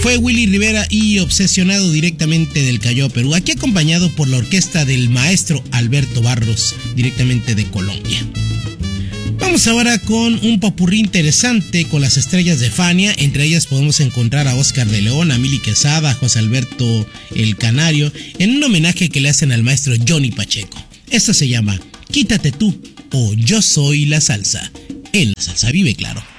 Fue Willy Rivera y Obsesionado directamente del Callao, Perú, aquí acompañado por la orquesta del maestro Alberto Barros, directamente de Colombia. Vamos ahora con un popurrí interesante con las estrellas de Fania. Entre ellas podemos encontrar a Oscar de León, a Mili Quesada, a José Alberto el Canario, en un homenaje que le hacen al maestro Johnny Pacheco. Esto se llama Quítate tú o Yo soy la salsa. En La Salsa Vive, claro.